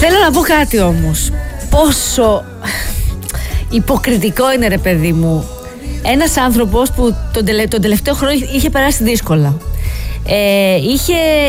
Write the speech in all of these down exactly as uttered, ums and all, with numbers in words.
Θέλω να πω κάτι όμως. Πόσο υποκριτικό είναι, ρε παιδί μου, ένας άνθρωπος που τον, τελε, τον τελευταίο χρόνο είχε περάσει δύσκολα. Ε, είχε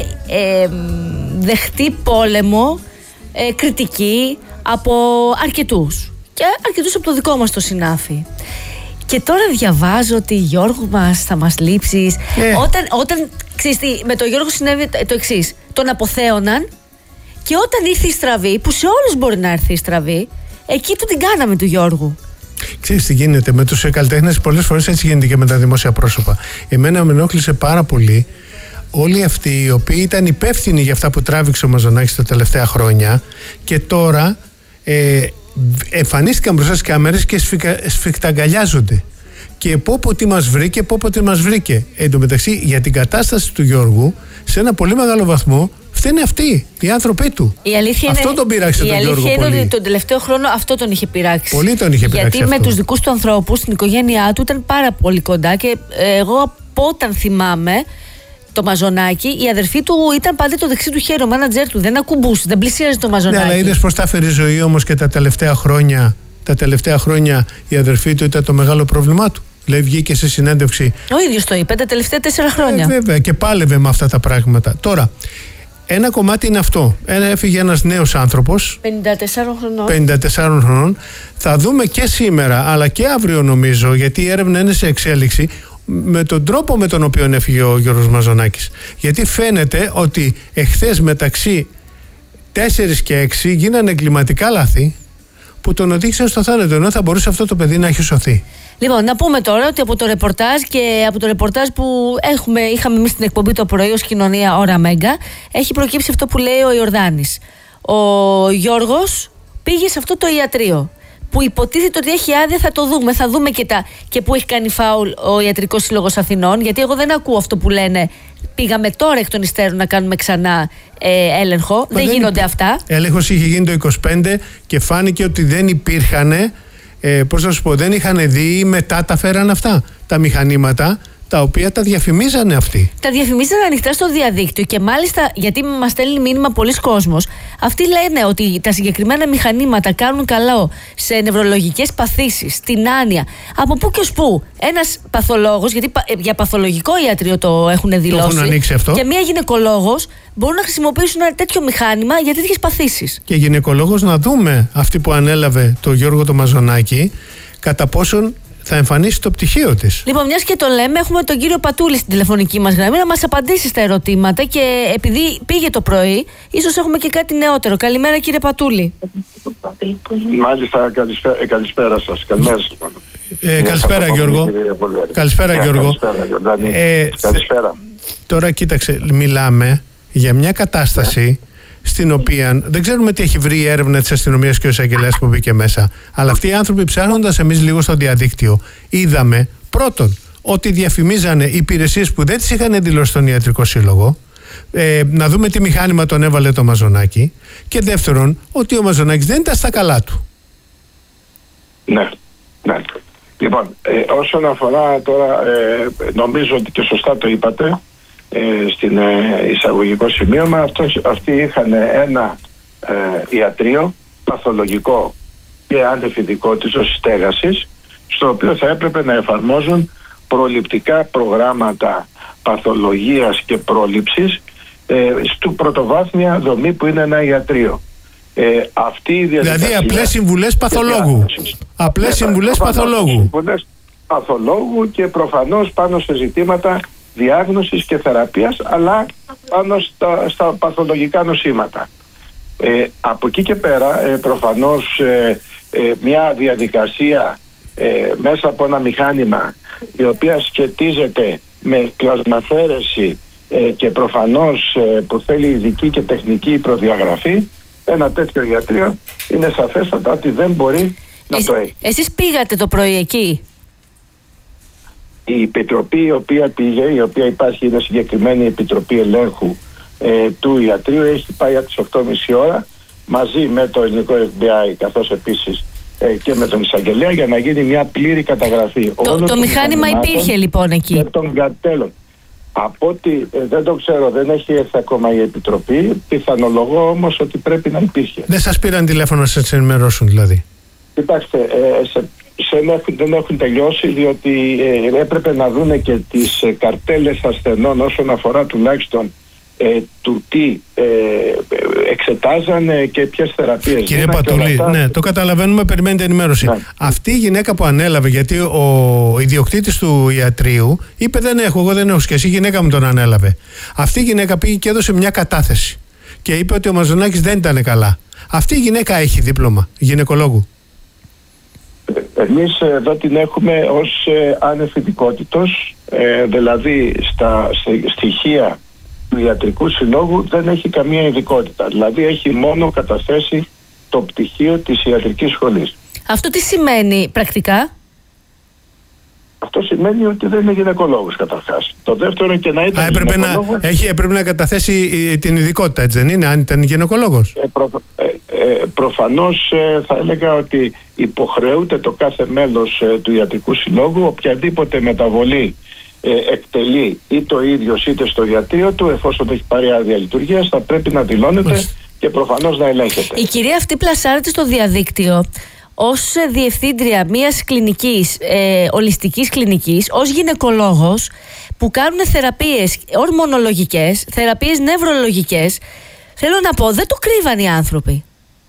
ε, δεχτεί πόλεμο, ε, κριτική από αρκετούς και αρκετούς από το δικό μας το συνάφι. Και τώρα διαβάζω ότι Γιώργο μας θα μας λείψεις. Yeah. Όταν, όταν ξέρεις τι, με τον Γιώργο συνέβη το εξής. Τον αποθέωναν και όταν ήρθε η στραβή, που σε όλους μπορεί να έρθει η στραβή, εκεί του την κάναμε του Γιώργου. Ξέρεις τι γίνεται με τους καλλιτέχνες, πολλές φορές έτσι γίνεται και με τα δημόσια πρόσωπα. Εμένα με ενόχλησε πάρα πολύ όλοι αυτοί οι οποίοι ήταν υπεύθυνοι για αυτά που τράβηξε ο Μαζονάκης τα τελευταία χρόνια και τώρα ε, εμφανίστηκαν μπροστά στις κάμερες και σφικα, σφιχταγκαλιάζονται. Και πω πω τι μας βρήκε, πω πω τι μας βρήκε. Εν τω μεταξύ, για την κατάσταση του Γιώργου, σε ένα πολύ μεγάλο βαθμό, φταίνε αυτοί, οι άνθρωποι του. Η αλήθεια αυτό είναι, τον πειράξε τον Γιώργο πολύ. Η αλήθεια είναι ότι τον τελευταίο χρόνο αυτό τον είχε πειράξει. Πολύ τον είχε πειράξει. Γιατί αυτό. Με τους δικούς του ανθρώπους, στην οικογένειά του ήταν πάρα πολύ κοντά και ε, εγώ από όταν θυμάμαι το Μαζονάκι, η αδερφή του ήταν πάντα το δεξί του χέρι, ο μάνατζερ του. Δεν ακουμπούσε, δεν πλησίαζε το Μαζονάκι. Ναι, αλλά είδες πώς τα έφερε η ζωή όμως και τα τελευταία χρόνια. Τα τελευταία χρόνια η αδερφή του ήταν το μεγάλο πρόβλημά του. Δηλαδή βγήκε σε συνέντευξη. Ο ίδιος το είπε τα τελευταία τέσσερα χρόνια. Ε, βέβαια, και πάλευε με αυτά τα πράγματα. Τώρα, ένα κομμάτι είναι αυτό. Ένα, έφυγε ένας νέος άνθρωπος. πενήντα τεσσάρων χρονών. πενήντα τεσσάρων χρονών. Θα δούμε και σήμερα, αλλά και αύριο νομίζω, γιατί η έρευνα είναι σε εξέλιξη, με τον τρόπο με τον οποίο έφυγε ο Γιώργος Μαζονάκης. Γιατί φαίνεται ότι εχθές μεταξύ τέσσερα και έξι γίνανε εγκληματικά λάθη που τον οδήγησαν στο θάνατο, ενώ θα μπορούσε αυτό το παιδί να έχει σωθεί. Λοιπόν, να πούμε τώρα ότι από το ρεπορτάζ και από το ρεπορτάζ που έχουμε, είχαμε εμείς στην εκπομπή το πρωί ως Κοινωνία Ώρα Μέγκα, έχει προκύψει αυτό που λέει ο Ιορδάνης. Ο Γιώργος πήγε σε αυτό το ιατρείο που υποτίθεται ότι έχει άδεια, θα το δούμε. Θα δούμε και, τα, και που έχει κάνει φάουλ ο Ιατρικός Σύλλογος Αθηνών, γιατί εγώ δεν ακούω αυτό που λένε. Πήγαμε τώρα εκ των υστέρων να κάνουμε ξανά ε, έλεγχο. Μα δεν, δεν γίνονται υπή... αυτά. Έλεγχος είχε γίνει το είκοσι πέντε και φάνηκε ότι δεν υπήρχαν. Ε, πώς να σου πω, δεν είχαν δει, μετά τα φέραν αυτά τα μηχανήματα, τα οποία τα διαφημίζανε αυτοί. Τα διαφημίζανε ανοιχτά στο διαδίκτυο και μάλιστα, γιατί μας στέλνει μήνυμα πολλοί κόσμος, αυτοί λένε ότι τα συγκεκριμένα μηχανήματα κάνουν καλό σε νευρολογικές παθήσεις, στην άνοια. Από πού και ως πού. Ένας παθολόγος, γιατί για παθολογικό ιατρείο το έχουν δηλώσει, το έχουν ανοίξει αυτό, και μία γυναικολόγος μπορούν να χρησιμοποιήσουν ένα τέτοιο μηχάνημα για τέτοιες παθήσεις. Και γυναικολόγος, να δούμε αυτή που ανέλαβε το Γιώργο το Μαζονάκη, κατά πόσον θα εμφανίσει το πτυχίο της. Λοιπόν, μιας και το λέμε, έχουμε τον κύριο Πατούλη στην τηλεφωνική μας γραμμή να μας απαντήσει στα ερωτήματα και επειδή πήγε το πρωί, ίσως έχουμε και κάτι νεότερο. Καλημέρα, κύριε Πατούλη. Μάλιστα, καλησπέρα, ε, καλησπέρα σας. Καλημέρα σας. Ε, καλησπέρα, Γιώργο. Καλησπέρα, Γιώργο. Ε, καλησπέρα. Τώρα, κοίταξε, μιλάμε για μια κατάσταση στην οποία δεν ξέρουμε τι έχει βρει η έρευνα της αστυνομίας και ο εισαγγελέας που μπήκε μέσα. Αλλά αυτοί οι άνθρωποι, ψάχνοντας εμείς λίγο στο διαδίκτυο, είδαμε πρώτον ότι διαφημίζανε υπηρεσίες που δεν τις είχαν δηλώσει στον Ιατρικό Σύλλογο. Ε, να δούμε τι μηχάνημα τον έβαλε το Μαζονάκη. Και δεύτερον, ότι ο Μαζονάκης δεν ήταν στα καλά του. Ναι, ναι. Λοιπόν, ε, όσον αφορά τώρα, ε, νομίζω ότι και σωστά το είπατε, Ε, στην ε, εισαγωγικό σημείωμα, αυτός, αυτοί είχαν ένα ε, ιατρείο παθολογικό και αντιφυδικό της στέγασης, στο οποίο θα έπρεπε να εφαρμόζουν προληπτικά προγράμματα παθολογίας και πρόληψης ε, στο πρωτοβάθμια δομή που είναι ένα ιατρείο. Ε, αυτή η δηλαδή απλές συμβουλές παθολόγου. Απλές συμβουλές παθολόγου. Συμβουλές παθολόγου και προφανώς πάνω σε ζητήματα διάγνωσης και θεραπείας, αλλά πάνω στα, στα παθολογικά νοσήματα. Ε, από εκεί και πέρα, ε, προφανώς ε, ε, μια διαδικασία ε, μέσα από ένα μηχάνημα η οποία σχετίζεται με πλασμαθαίρεση ε, και προφανώς ε, που θέλει ειδική και τεχνική προδιαγραφή, ένα τέτοιο ιατρείο είναι σαφέστατα ότι δεν μπορεί να Εσ, το έχει. Εσείς πήγατε το πρωί εκεί? Η επιτροπή η οποία πήγε, η οποία υπάρχει, είναι συγκεκριμένη επιτροπή ελέγχου ε, του ιατρείου, έχει πάει από τις οκτώ και μισή ώρα μαζί με το ελληνικό εφ μπι άι καθώς επίσης ε, και με τον εισαγγελέα για να γίνει μια πλήρη καταγραφή. Το, το μηχάνημα υπήρχε λοιπόν εκεί? Και των καρτέλων. Από ότι ε, δεν το ξέρω, δεν έχει έρθει ακόμα η Επιτροπή. Πιθανολογώ όμως ότι πρέπει να υπήρχε. Δεν σας πήραν τηλέφωνο να σας ενημερώσουν δηλαδή? Κοιτάξτε, ε, σε, σε, έχουν, δεν έχουν τελειώσει, διότι ε, έπρεπε να δούνε και τις ε, καρτέλες ασθενών όσον αφορά τουλάχιστον ε, του τι ε, εξετάζανε και ποιες θεραπείες. Κύριε Πατούλη, αυτά... ναι, το καταλαβαίνουμε, περιμένετε ενημέρωση. Ναι. Αυτή η γυναίκα που ανέλαβε, γιατί ο ιδιοκτήτης του ιατρείου είπε δεν έχω, εγώ δεν έχω σχέση, η γυναίκα μου τον ανέλαβε. Αυτή η γυναίκα πήγε και έδωσε μια κατάθεση και είπε ότι ο Μαζονάκης δεν ήταν καλά. Αυτή η γυναίκα έχει δίπλωμα γυναικολόγου? Εμείς εδώ την έχουμε ως ε, ανεφηβικότητος, ε, δηλαδή στα στοιχεία του Ιατρικού Συλλόγου δεν έχει καμία ειδικότητα. Δηλαδή έχει μόνο καταθέσει το πτυχίο της ιατρικής σχολής. Αυτό τι σημαίνει πρακτικά? Αυτό σημαίνει ότι δεν είναι γυναικολόγος καταρχάς. Το δεύτερο, και να ήταν Α, έπρεπε, να, έχει, έπρεπε να καταθέσει την ειδικότητα, έτσι δεν είναι, αν ήταν γυναικολόγος? Ε, προ, ε, ε, προφανώς ε, θα έλεγα ότι υποχρεούται το κάθε μέλος ε, του Ιατρικού Συλλόγου οποιαδήποτε μεταβολή ε, εκτελεί είτε το ίδιος είτε στο ιατρείο του, εφόσον έχει πάρει άδεια λειτουργίας, θα πρέπει να δηλώνεται Μάλιστα. και προφανώς να ελέγχεται. Η κυρία αυτή πλασάρεται στο διαδίκτυο ως διευθύντρια μιας κλινικής, ε, ολιστικής κλινικής, ως γυναικολόγος που κάνουν θεραπείες ορμονολογικές, θεραπείες νευρολογικές. Θέλω να πω, δεν το κρύβαν οι άνθρωποι.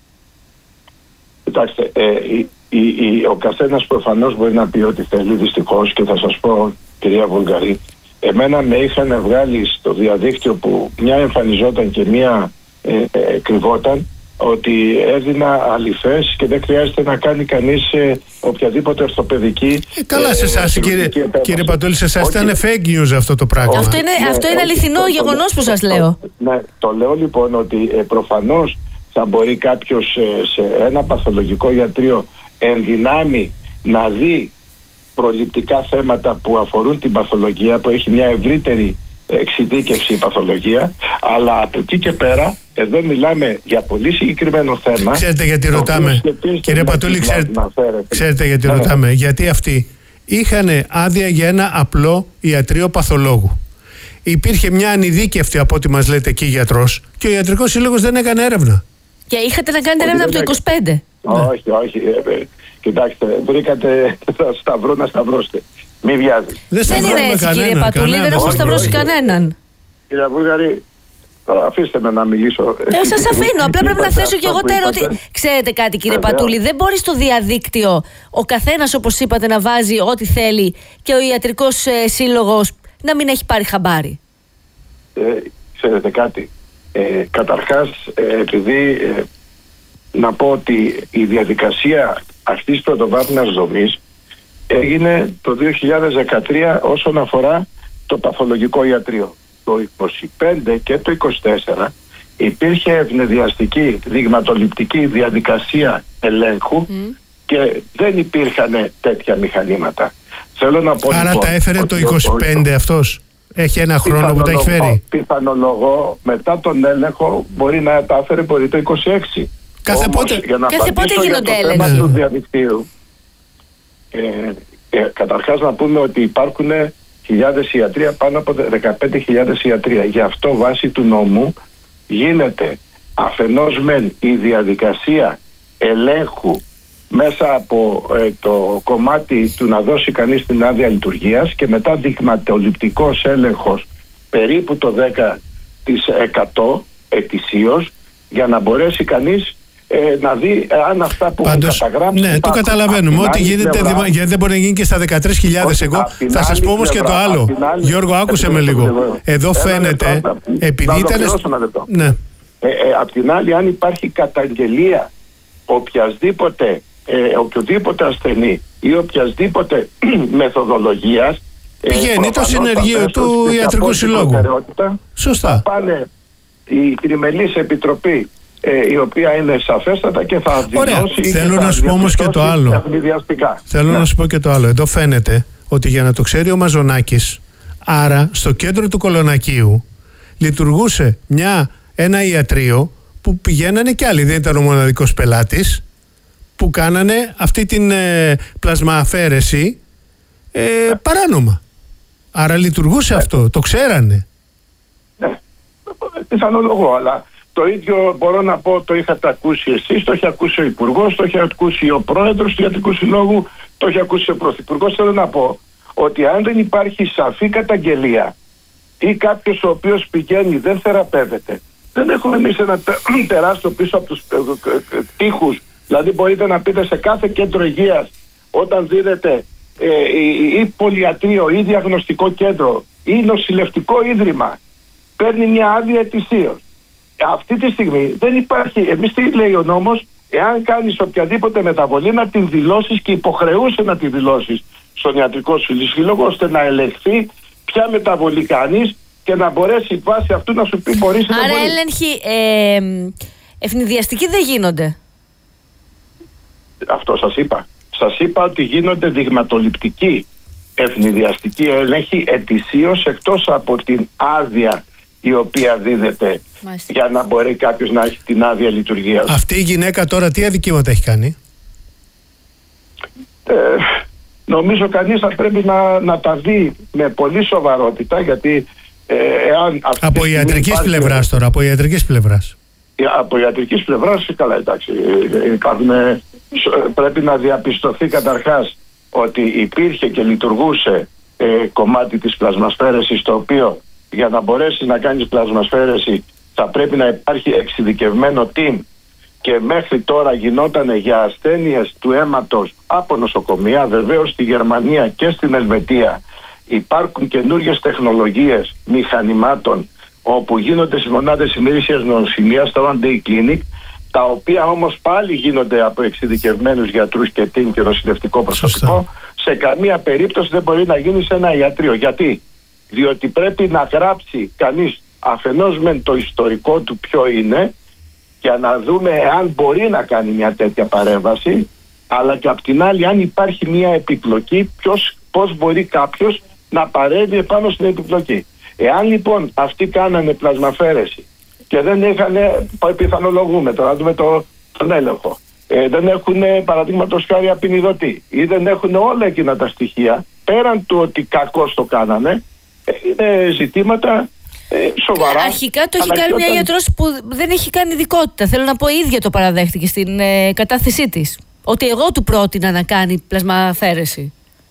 Κοιτάξτε, ε, η, η, η, ο καθένας προφανώς μπορεί να πει ό,τι θέλει, δυστυχώς, και θα σας πω, κυρία Βουλγαρή, εμένα με είχαν βγάλει στο διαδίκτυο που μια εμφανιζόταν και μια ε, ε, κρυβόταν, ότι έδινα αληθές και δεν χρειάζεται να κάνει κανείς ε, οποιαδήποτε ορθοπαιδική. Ε, καλά, σε εσάς, ε, κύριε, κύριε Πατούλη, σε εσάς ήταν fake news αυτό το πράγμα. Αυτό είναι, ναι, αυτό είναι αληθινό το, γεγονός που σας λέω. Ναι, το λέω λοιπόν ότι ε, προφανώς θα μπορεί κάποιος ε, σε ένα παθολογικό ιατρείο εν δυνάμει να δει προληπτικά θέματα που αφορούν την παθολογία, που έχει μια ευρύτερη εξειδίκευση η παθολογία, αλλά από εκεί και πέρα εδώ μιλάμε για πολύ συγκεκριμένο θέμα. Ξέρετε γιατί ρωτάμε, κύριε Πατούλη, ξέρετε, ξέρετε γιατί ρωτάμε? Γιατί αυτοί είχαν άδεια για ένα απλό ιατρείο παθολόγου. Υπήρχε μια ανειδίκευτη, από ό,τι μας λέτε εκεί, γιατρός, και ο Ιατρικός Σύλλογος δεν έκανε έρευνα. Και είχατε να κάνετε έρευνα από το είκοσι πέντε. Όχι, όχι. Κοιτάξτε, βρήκατε σταυρό να σταυρώσετε. Μη βιάζει. Δεν, δεν είναι έτσι, κανένα, κύριε Πατούλη, κανένα, δεν έχω σταυρώσει κανέναν. Κύριε Βούλγαρη, αφήστε με να μιλήσω. Ε, σας αφήνω. Απλά πρέπει να θέσω και εγώ τα ερωτήματα. Ξέρετε κάτι, κύριε Πατούλη, δεν μπορεί στο διαδίκτυο ο καθένας, όπως είπατε, να βάζει ό,τι θέλει και ο Ιατρικός ε, Σύλλογος να μην έχει πάρει χαμπάρι. Ε, ξέρετε κάτι. Ε, καταρχάς, ε, επειδή ε, να πω ότι η διαδικασία αυτής πρωτοβάθμιας δομής έγινε το δύο χιλιάδες δεκατρία όσον αφορά το παθολογικό ιατρείο. Το είκοσι πέντε και το είκοσι τέσσερα υπήρχε ευνηδιαστική δειγματοληπτική διαδικασία ελέγχου mm. και δεν υπήρχαν τέτοια μηχανήματα. Θέλω να πω, άρα λοιπόν, τα έφερε το είκοσι πέντε αυτός. Έχει ένα χρόνο που τα έχει φέρει. Πιθανολογώ μετά τον έλεγχο μπορεί να τα έφερε, μπορεί το είκοσι έξι. Κάθε Όμως, πότε, για να κάθε πότε γίνονται έλεγχοι. Το θέμα του διαδικτύου, ε, ε, καταρχάς να πούμε ότι υπάρχουν χιλιάδες ιατρία, πάνω από δεκαπέντε χιλιάδες ιατρία. Γι' αυτό βάσει του νόμου γίνεται αφενός μεν η διαδικασία ελέγχου μέσα από ε, το κομμάτι του να δώσει κανείς την άδεια λειτουργίας και μετά δειγματοληπτικός έλεγχος περίπου το δέκα τοις εκατό ετησίως, για να μπορέσει κανείς ε, να δει αν αυτά που πάντως, έχουν καταγράψει. Ναι, το καταλαβαίνουμε. Ό,τι γίνεται, πλευρά, γιατί δεν μπορεί να γίνει και στα δεκατρείς χιλιάδες. Εγώ θα σας πω όμως και το άλλο. Άλλη, Γιώργο, άκουσε με λίγο. Εδώ φαίνεται, επειδή ήταν. Ναι. Ε, ε, απ' την άλλη, αν υπάρχει καταγγελία οποιασδήποτε, ε, οποιοδήποτε ασθενή ή οποιασδήποτε μεθοδολογίας, πηγαίνει ε, το συνεργείο του Ιατρικού Συλλόγου. Σωστά. Θα πάνε η Τριμελής Επιτροπή, ε, η οποία είναι σαφέστατα και θα δηλώσει. Θέλω να σου πω όμως και το άλλο. Θέλω ναι. να σου πω και το άλλο. Εδώ φαίνεται ότι για να το ξέρει ο Μαζονάκης, άρα στο κέντρο του Κολονακίου λειτουργούσε μια, ένα ιατρείο που πηγαίνανε κι άλλοι, δεν ήταν ο μοναδικός πελάτης, που κάνανε αυτή την ε, πλασμααφέρεση ε, παράνομα. Άρα λειτουργούσε ναι. αυτό, το ξέρανε. Ναι, πιθανολογώ, αλλά το ίδιο μπορώ να πω, το είχατε ακούσει εσείς, το είχε ακούσει ο Υπουργός, το είχε ακούσει ο Πρόεδρος του Ιατρικού Συλλόγου, το είχε ακούσει ο Πρωθυπουργός. Θέλω να πω ότι αν δεν υπάρχει σαφή καταγγελία ή κάποιος ο οποίος πηγαίνει δεν θεραπεύεται, δεν έχουμε εμείς ένα τεράστιο πίσω από τους τοίχους. Δηλαδή μπορείτε να πείτε σε κάθε κέντρο υγείας, όταν δίνετε ε, ή, ή πολυιατρείο ή διαγνωστικό κέντρο ή νοσηλευτικό ίδρυμα, παίρνει μια άδεια ετησίως. Αυτή τη στιγμή δεν υπάρχει, εμείς τι λέει ο νόμος, εάν κάνεις οποιαδήποτε μεταβολή να την δηλώσεις, και υποχρεούσε να την δηλώσεις στον ιατρικό σου σύλλογο, ώστε να ελεγχθεί ποια μεταβολή κάνεις και να μπορέσει η βάση αυτού να σου πει μπορείς. Άρα έλεγχοι ε, ευνηδιαστικοί δεν γίνονται. Αυτό σας είπα. Σας είπα ότι γίνονται δειγματοληπτικοί ευνηδιαστικοί έλεγχοι ετησίως, εκτός από την άδεια η οποία δίδεται. Μάλιστα. Για να μπορεί κάποιος να έχει την άδεια λειτουργίας. Αυτή η γυναίκα τώρα τι αδικήματα έχει κάνει? Ε, νομίζω κανείς θα πρέπει να, να τα δει με πολύ σοβαρότητα, γιατί ε, εάν από ιατρικής υπάρχει... πλευράς τώρα, από ιατρικής πλευράς. Από ιατρικής πλευράς, καλά, εντάξει, ε, πρέπει να διαπιστωθεί καταρχάς ότι υπήρχε και λειτουργούσε ε, κομμάτι της πλασμασφαίρεσης, το οποίο για να μπορέσει να κάνεις πλασμασφαίρεση θα πρέπει να υπάρχει εξειδικευμένο team, και μέχρι τώρα γινόταν για ασθένειες του αίματος από νοσοκομεία. Βεβαίως στη Γερμανία και στην Ελβετία υπάρχουν καινούργιες τεχνολογίες μηχανημάτων, όπου γίνονται στις μονάδες ημερήσιας νοσηλείας, τα one day clinic, τα οποία όμως πάλι γίνονται από εξειδικευμένους γιατρούς και team και νοσηλευτικό προσωπικό. Σωστά. Σε καμία περίπτωση δεν μπορεί να γίνει σε ένα ιατρείο. Γιατί? Διότι πρέπει να γράψει κανείς αφενός μεν το ιστορικό του ποιο είναι, για να δούμε αν μπορεί να κάνει μια τέτοια παρέμβαση, αλλά και απ' την άλλη αν υπάρχει μια επιπλοκή, ποιος, πώς μπορεί κάποιος να παρέμβει επάνω στην επιπλοκή. Εάν λοιπόν αυτοί κάνανε πλασμαφέρεση και δεν είχαν, πιθανολογούμε τώρα, δούμε το, τον έλεγχο, ε, δεν έχουν παραδείγματος χάρη απεινιδωτή ή δεν έχουν όλα εκείνα τα στοιχεία, πέραν του ότι κακώς το κάνανε, ε, είναι ζητήματα ε, σοβαρά. Αρχικά το έχει κάνει μια γιατρός που δεν έχει κάνει ειδικότητα. Θέλω να πω, η ίδια το παραδέχτηκε στην ε, κατάθεσή της, ότι εγώ του πρότεινα να κάνει πλασμαφέρεση.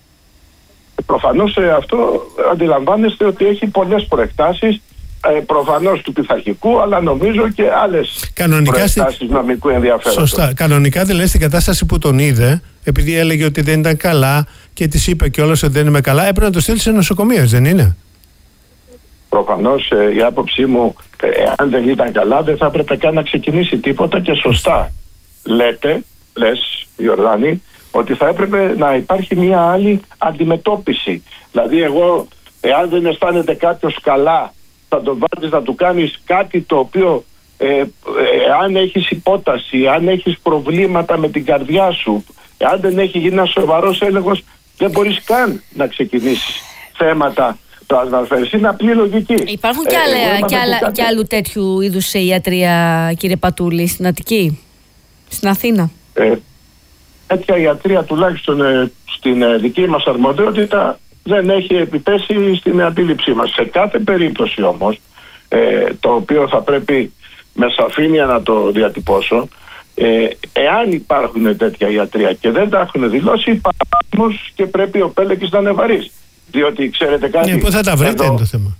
Προφανώς ε, αυτό αντιλαμβάνεστε ότι έχει πολλές προεκτάσεις, ε, προφανώς του πειθαρχικού, αλλά νομίζω και άλλες προεκτάσεις στη... νομικού ενδιαφέροντος. Σωστά. Κανονικά δηλαδή στην κατάσταση που τον είδε, επειδή έλεγε ότι δεν ήταν καλά και της είπε κιόλας ότι δεν είμαι καλά, έπρεπε να το στείλει σε νοσοκομείο, δεν είναι? Προφανώς ε, η άποψή μου, ε, αν δεν ήταν καλά, δεν θα έπρεπε καν να ξεκινήσει τίποτα, και σωστά λέτε, λες Ιορδάνη, ότι θα έπρεπε να υπάρχει μια άλλη αντιμετώπιση. Δηλαδή εγώ, εάν δεν αισθάνεται κάποιος καλά, θα τον βάλεις να του κάνεις κάτι το οποίο, ε, ε, αν έχεις υπόταση, αν έχεις προβλήματα με την καρδιά σου, αν δεν έχει γίνει ένα σοβαρός έλεγχος, δεν μπορείς καν να ξεκινήσεις θέματα πλασμασφαίρεσης. Είναι απλή λογική. Υπάρχουν και, άλλα, ε, και, άλλα, και άλλου τέτοιου είδους σε ιατρία, κύριε Πατούλη, στην Αττική, στην Αθήνα? Ε, τέτοια ιατρία, τουλάχιστον ε, στην ε, δική μας αρμοδιότητα, δεν έχει επιπέσει στην αντίληψή μας. Σε κάθε περίπτωση όμως, ε, το οποίο θα πρέπει με σαφήνεια να το διατυπώσω, ε, εάν υπάρχουν τέτοια ιατρία και δεν τα έχουν δηλώσει, υπάρχουν και πρέπει ο πέλεκης να είναι βαρύς. Διότι ξέρετε κάτι... Ναι, πώς θα τα βρείτε, εδώ... είναι το θέμα.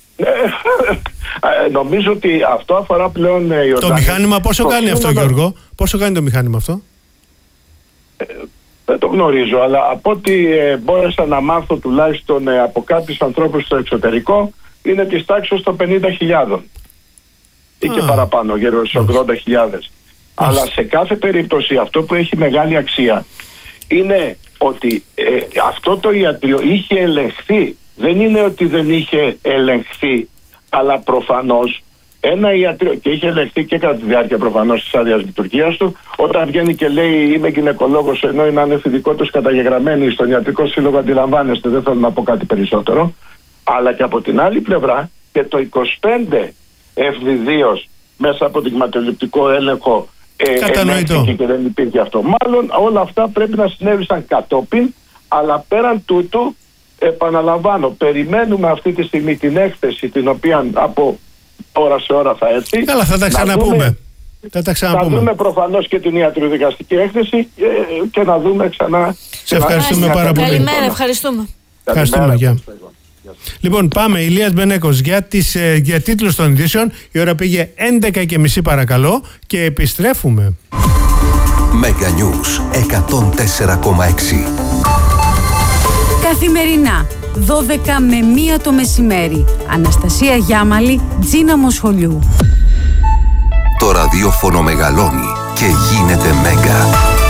Ε, νομίζω ότι αυτό αφορά πλέον... Ε, το μηχάνημα πόσο κάνει αυτό, Γιώργο? Πόσο κάνει το μηχάνημα αυτό? Ε, δεν το γνωρίζω, αλλά από ό,τι ε, μπόρεσα να μάθω τουλάχιστον ε, από κάποιους ανθρώπους στο εξωτερικό, είναι της τάξης των πενήντα χιλιάδες ή και παραπάνω, γύρω στους ογδόντα χιλιάδες. Αλλά σε κάθε περίπτωση αυτό που έχει μεγάλη αξία είναι ότι ε, αυτό το ιατρείο είχε ελεγχθεί. Δεν είναι ότι δεν είχε ελεγχθεί, αλλά προφανώς ένα ιατρείο, και είχε ελεγχθεί και κατά τη διάρκεια προφανώς της άδειας λειτουργίας του, όταν βγαίνει και λέει είμαι γυναικολόγος, ενώ είναι ανευθυντικότητες καταγεγραμμένοι στον ιατρικό σύλλογο, αντιλαμβάνεστε, δεν θέλω να πω κάτι περισσότερο. Αλλά και από την άλλη πλευρά και το είκοσι πέντε ευνηδίως μέσα από δειγματοληπτικό έλεγχο ε, ελέγχθηκε και δεν υπήρχε αυτό. Μάλλον όλα αυτά πρέπει να συνέβησαν κατόπιν, αλλά πέραν τούτου επαναλαμβάνω, περιμένουμε αυτή τη στιγμή την έκθεση την οποία από ώρα σε ώρα θα έρθει. Καλά, θα τα ξαναπούμε. Δούμε, θα τα ξαναπούμε. Θα δούμε προφανώς και την ιατροδικαστική έκθεση και, και να δούμε ξανά. Σε ευχαριστούμε πάρα πολύ. Καλημέρα, ευχαριστούμε. Ευχαριστούμε, γεια. Λοιπόν, πάμε. Ηλίας Μπενέκος για, τις, για τίτλους των ειδήσεων. Η ώρα πήγε έντεκα και μισή παρακαλώ και επιστρέφουμε. Mega News εκατόν τέσσερα κόμμα έξι. Καθημερινά, δώδεκα με μία το μεσημέρι. Αναστασία Γιάμαλη, Τζίνα Μοσχολιού. Το ραδιόφωνο μεγαλώνει και γίνεται Μέγκα.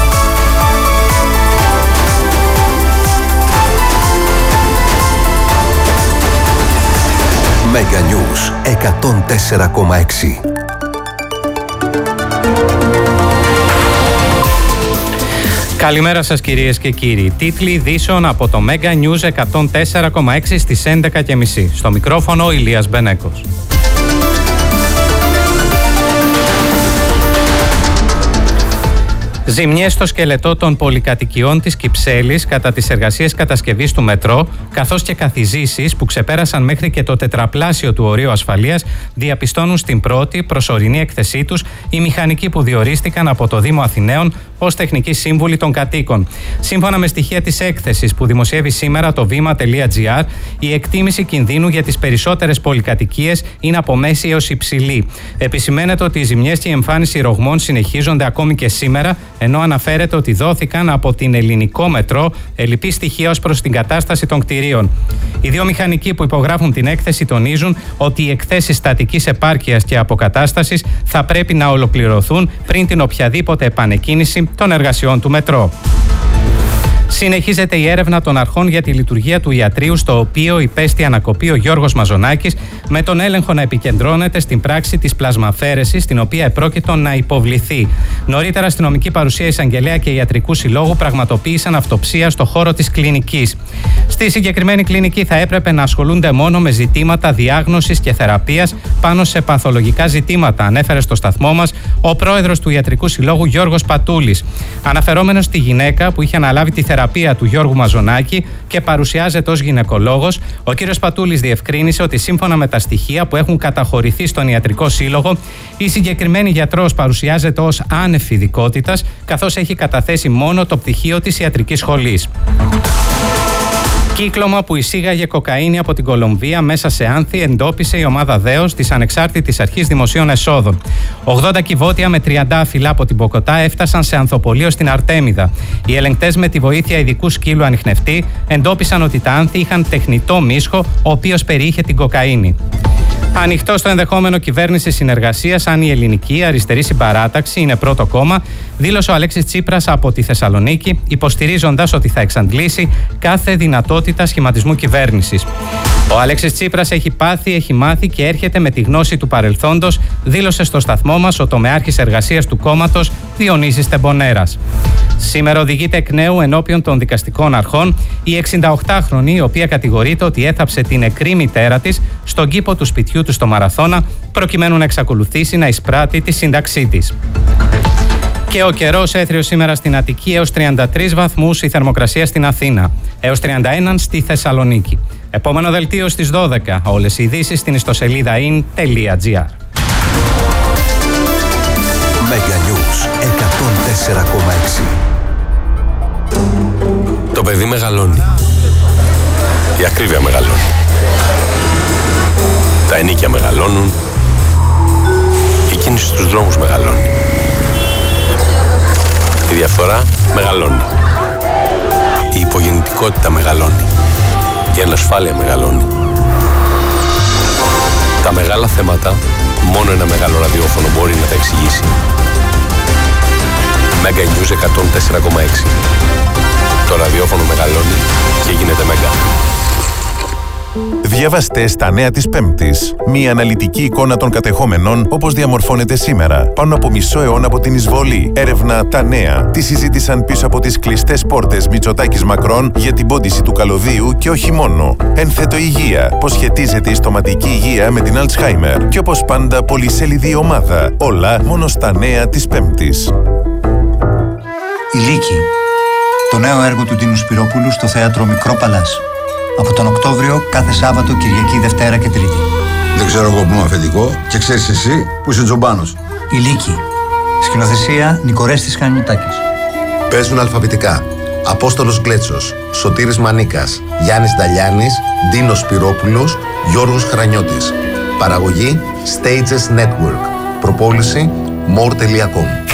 Mega News εκατόν τέσσερα κόμμα έξι. Καλημέρα σας κυρίες και κύριοι. Τίτλοι ειδήσεων από το Mega News εκατόν τέσσερα κόμμα έξι στις έντεκα και μισή. Στο μικρόφωνο ο Ηλίας Μπενέκος. Ζημιές στο σκελετό των πολυκατοικιών της Κυψέλης κατά τις εργασίες κατασκευής του μετρό, καθώς και καθιζήσεις που ξεπέρασαν μέχρι και το τετραπλάσιο του ορίου ασφαλείας, διαπιστώνουν στην πρώτη προσωρινή έκθεσή τους οι μηχανικοί που διορίστηκαν από το Δήμο Αθηναίων ως τεχνικοί σύμβουλοι των κατοίκων. Σύμφωνα με στοιχεία της έκθεσης που δημοσιεύει σήμερα το βήμα τελεία τζι άρ, η εκτίμηση κινδύνου για τις περισσότερες πολυκατοικίες είναι από μέση έως υψηλή. Επισημαίνεται ότι οι ζημιές και η εμφάνιση ρογμών συνεχίζονται ακόμη και σήμερα, ενώ αναφέρεται ότι δόθηκαν από την Ελληνικό Μετρό ελλειπή στοιχεία ως προς την κατάσταση των κτηρίων. Οι δύο μηχανικοί που υπογράφουν την έκθεση τονίζουν ότι οι εκθέσεις στατικής επάρκειας και αποκατάστασης θα πρέπει να ολοκληρωθούν πριν την οποιαδήποτε επανεκκίνηση των εργασιών του μετρό. Συνεχίζεται η έρευνα των αρχών για τη λειτουργία του ιατρείου, στο οποίο υπέστη ανακοπή ο Γιώργος Μαζονάκης, με τον έλεγχο να επικεντρώνεται στην πράξη της πλασμαφέρεσης, στην οποία επρόκειτο να υποβληθεί. Νωρίτερα, αστυνομική παρουσία εισαγγελέα και ιατρικού συλλόγου πραγματοποίησαν αυτοψία στο χώρο της κλινικής. Στη συγκεκριμένη κλινική θα έπρεπε να ασχολούνται μόνο με ζητήματα διάγνωσης και θεραπείας πάνω σε παθολογικά ζητήματα, ανέφερε στο σταθμό μας ο πρόεδρος του ιατρικού συλλόγου Γιώργος Πατούλης. Αναφερόμενος στη γυναίκα που είχε αναλάβει τη θεραπεία του Γιώργου Μαζονάκη και παρουσιάζεται ως γυναικολόγος, ο κύριος Πατούλης διευκρίνησε ότι σύμφωνα με τα στοιχεία που έχουν καταχωρηθεί στον ιατρικό σύλλογο, η συγκεκριμένη γιατρός παρουσιάζεται ως άνευ ειδικότητας, καθώς έχει καταθέσει μόνο το πτυχίο της ιατρικής σχολής. Κύκλωμα που εισήγαγε κοκαίνη από την Κολομβία μέσα σε άνθη εντόπισε η ομάδα ΔΕΟΣ της Ανεξάρτητης Αρχής Δημοσίων Εσόδων. ογδόντα κυβότια με τριάντα φυλά από την Μποκοτά έφτασαν σε ανθοπολείο στην Αρτέμιδα. Οι ελεγκτές, με τη βοήθεια ειδικού σκύλου ανιχνευτή, εντόπισαν ότι τα άνθη είχαν τεχνητό μίσχο, ο οποίος περιείχε την κοκαίνη. Ανοιχτό στο ενδεχόμενο κυβέρνηση συνεργασίας αν η Ελληνική Αριστερή Συμπαράταξη είναι πρώτο κόμμα, δήλωσε ο Αλέξης Τσίπρας από τη Θεσσαλονίκη, υποστηρίζοντας ότι θα εξαντλήσει κάθε δυνατότητα σχηματισμού κυβέρνησης. Ο Αλέξης Τσίπρας έχει πάθει, έχει μάθει και έρχεται με τη γνώση του παρελθόντος, δήλωσε στο σταθμό μας ο τομεάρχης εργασίας του κόμματος Διονύσης Τεμπονέρας. Σήμερα οδηγείται εκ νέου ενώπιον των δικαστικών αρχών η εξηνταοκτάχρονη, η οποία κατηγορείται ότι έθαψε την νεκρή μητέρα της στον κήπο του σπιτιού του στο Μαραθώνα, προκειμένου να εξακολουθήσει να εισπράττει τη σύνταξή της. Και ο καιρός: έθριος σήμερα στην Αττική έως τριάντα τρεις βαθμούς, η θερμοκρασία στην Αθήνα έως τριάντα ένα στη Θεσσαλονίκη. Επόμενο δελτίο στις δώδεκα. Όλες οι ειδήσεις στην ιστοσελίδα in τελεία τζι άρ. Mega News εκατόν τέσσερα κόμμα έξι. Το παιδί μεγαλώνει. Η ακρίβεια μεγαλώνει. Τα ενίκια μεγαλώνουν. Η κίνηση στους δρόμους μεγαλώνει. Η διαφθορά μεγαλώνει. Η υπογεννητικότητα μεγαλώνει. Η ανασφάλεια μεγαλώνει. Τα μεγάλα θέματα μόνο ένα μεγάλο ραδιόφωνο μπορεί να τα εξηγήσει. Mega News εκατόν τέσσερα κόμμα έξι. Το ραδιόφωνο μεγαλώνει και γίνεται Μέγκα. Διαβάστε στα νέα της Πέμπτης. Μία αναλυτική εικόνα των κατεχόμενων όπως διαμορφώνεται σήμερα. Πάνω από μισό αιώνα από την εισβολή. Έρευνα τα νέα. Τι συζήτησαν πίσω από τις κλειστές πόρτες Μητσοτάκης Μακρόν για την πόντιση του καλωδίου και όχι μόνο. Ένθετο υγεία. Πώς σχετίζεται η στοματική υγεία με την Αλτσχάιμερ. Και όπως πάντα πολυσέλιδη ομάδα. Όλα μόνο στα νέα της Πέμπτης. Η Λύκη. Το νέο έργο του Τίνου Σπυρόπουλου στο θέατρο Μικρό Παλάς. Από τον Οκτώβριο κάθε Σάββατο, Κυριακή, Δευτέρα και Τρίτη. Δεν ξέρω εγώ που είμαι αφεντικό και ξέρεις εσύ που είσαι τζομπάνος. Η Λύκη. Σκηνοθεσία Νικορέστης Χανιωτάκης. Παίζουν αλφαβητικά Απόστολος Γκλέτσος, Σωτήρης Μανίκας, Γιάννης Νταλιάνης, Ντίνος Σπυρόπουλος, Γιώργος Χρανιώτης. Παραγωγή Stages Network. Προπόληση more τελεία com.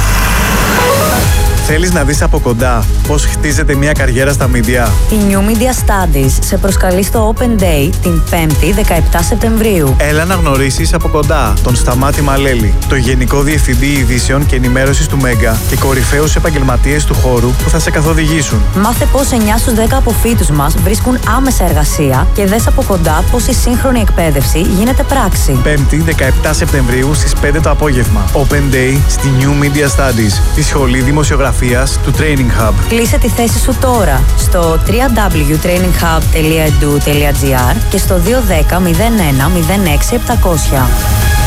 Θέλεις να δεις από κοντά πώς χτίζεται μια καριέρα στα μίντια? Η New Media Studies σε προσκαλεί στο Open Day την πέμπτη δεκαεπτά Σεπτεμβρίου. Έλα να γνωρίσεις από κοντά τον Σταμάτη Μαλέλη, το Γενικό Διευθυντή Ειδήσεων και Ενημέρωσης του Μέγκα και κορυφαίους επαγγελματίες του χώρου που θα σε καθοδηγήσουν. Μάθε πώς εννιά στους δέκα αποφύτους μας βρίσκουν άμεσα εργασία και δες από κοντά πώς η σύγχρονη εκπαίδευση γίνεται πράξη. πέμπτη δεκαεπτά Σεπτεμβρίου στις πέντε το απόγευμα. Open Day στη New Media Studies, τη Σχολή Δημοσιογραφίας του Training Hub. Κλείσε τη θέση σου τώρα στο double-u double-u double-u τελεία training hub τελεία e d u τελεία g r και στο δύο ένα μηδέν μηδέν ένα μηδέν έξι επτακόσια.